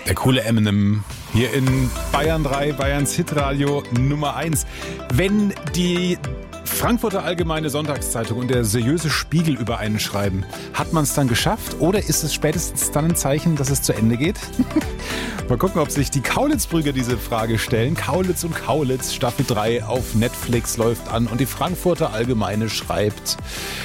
Der coole Eminem hier in Bayern 3, Bayerns Hitradio Nummer 1. Wenn die Frankfurter Allgemeine Sonntagszeitung und der seriöse Spiegel über einen schreiben, hat man es dann geschafft oder ist es spätestens dann ein Zeichen, dass es zu Ende geht? Mal gucken, ob sich die Kaulitz-Brüder diese Frage stellen. Kaulitz und Kaulitz, Staffel 3 auf Netflix läuft an und die Frankfurter Allgemeine schreibt...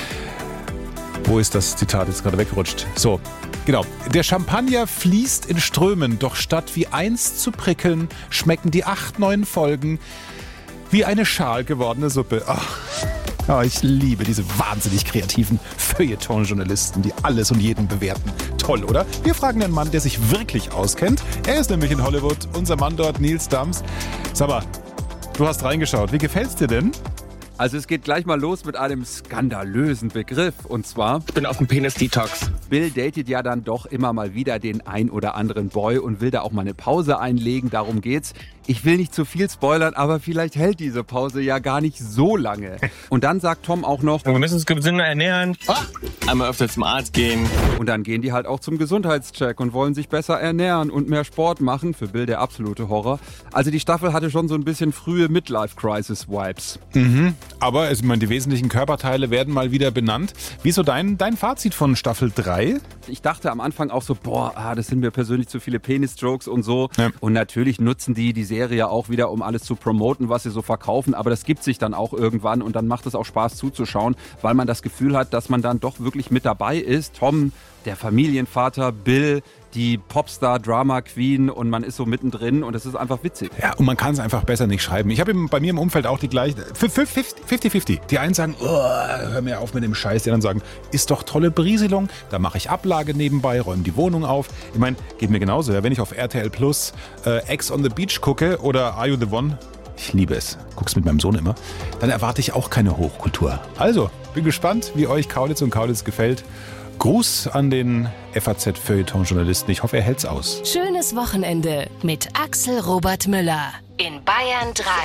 Wo ist das Zitat jetzt gerade weggerutscht? So, genau. Der Champagner fließt in Strömen, doch statt wie einst zu prickeln, schmecken die 8, 9 Folgen wie eine schal gewordene Suppe. Ach, ich liebe diese wahnsinnig kreativen Feuilleton-Journalisten, die alles und jeden bewerten. Toll, oder? Wir fragen einen Mann, der sich wirklich auskennt. Er ist nämlich in Hollywood, unser Mann dort, Nils Dams. Sag mal, du hast reingeschaut. Wie gefällt's dir denn? Also es geht gleich mal los mit einem skandalösen Begriff und zwar... Ich bin auf dem Penis-Detox. Bill datet ja dann doch immer mal wieder den ein oder anderen Boy und will da auch mal eine Pause einlegen, darum geht's. Ich will nicht zu viel spoilern, aber vielleicht hält diese Pause ja gar nicht so lange. Und dann sagt Tom auch noch... Wir müssen uns gesünder ernähren. Einmal öfter zum Arzt gehen. Und dann gehen die halt auch zum Gesundheitscheck und wollen sich besser ernähren und mehr Sport machen. Für Bill der absolute Horror. Also die Staffel hatte schon so ein bisschen frühe Midlife-Crisis-Vibes. Aber ich meine, die wesentlichen Körperteile werden mal wieder benannt. Wie ist so dein Fazit von Staffel 3? Ich dachte am Anfang auch so, das sind mir persönlich zu viele Penis-Jokes und so. Ja. Und natürlich nutzen die Serie auch wieder, um alles zu promoten, was sie so verkaufen. Aber das gibt sich dann auch irgendwann und dann macht es auch Spaß zuzuschauen, weil man das Gefühl hat, dass man dann doch wirklich mit dabei ist. Tom, der Familienvater, Bill, die Popstar-Drama-Queen und man ist so mittendrin und es ist einfach witzig. Ja, und man kann es einfach besser nicht schreiben. Ich habe bei mir im Umfeld auch die gleichen, 50-50. Die einen sagen, hör mir auf mit dem Scheiß. Die anderen sagen, ist doch tolle Berieselung, da mache ich Ablage nebenbei, räume die Wohnung auf. Ich meine, geht mir genauso. Ja, wenn ich auf RTL Plus Ex on the Beach gucke oder Are You the One, ich liebe es, guck's mit meinem Sohn immer, dann erwarte ich auch keine Hochkultur. Also, bin gespannt, wie euch Kaulitz und Kaulitz gefällt. Gruß an den FAZ-Feuilleton-Journalisten. Ich hoffe, er hält's aus. Schönes Wochenende mit Axel Robert Müller in Bayern 3.